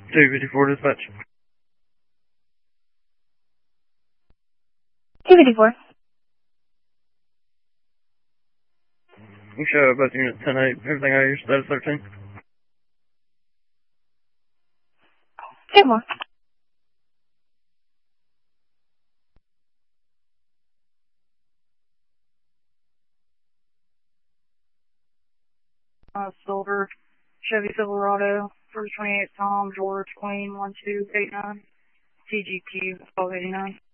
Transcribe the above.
254 dispatch. 254. You show both units 10-8. Everything out here, status 13. 2 more. Silver, Chevy Silverado, 128 Tom, George, Queen, 1289, TGQ, 1289.